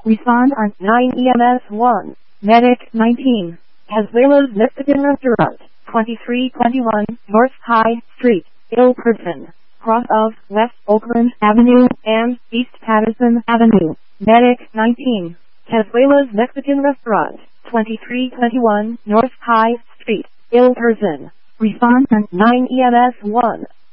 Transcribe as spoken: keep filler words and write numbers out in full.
Respond on nine E M S one. Medic nineteen. Cazuela's Mexican Restaurant, twenty-three twenty-one North High Street, Ilperton, cross of West Oakland Avenue and East Patterson Avenue. Medic nineteen. Cazuela's Mexican Restaurant, twenty-three twenty-one North High Street, Ilperton. Respond on nine E M S one.